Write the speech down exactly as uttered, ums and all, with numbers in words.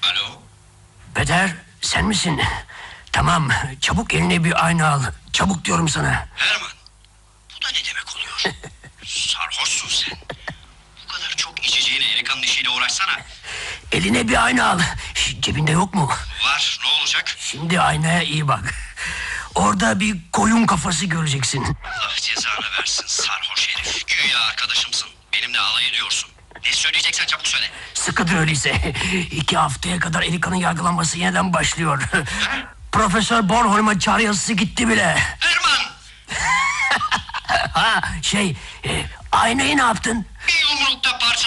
Alo? Peder, sen misin? Tamam, çabuk eline bir ayna al. Çabuk diyorum sana. Herman, bu da ne demek oluyor? Sarhoşsun sen. Bu kadar çok içeceğine Erika'nın işiyle uğraşsana. Eline bir ayna al. Şş, cebinde yok mu? Var, ne olacak? Şimdi aynaya iyi bak. Orada bir koyun kafası göreceksin. Allah cezanı versin sarhoş herif. Güya arkadaşımsın. Benimle alay ediyorsun. Ne söyleyeceksen çabuk söyle. Sıkıdır öyleyse. İki haftaya kadar Erika'nın yargılanması yeniden başlıyor. Profesör Bornholm'a çağrı yazısı gitti bile. Herman! Ha şey, e, aynayı ne yaptın? Bir yumruk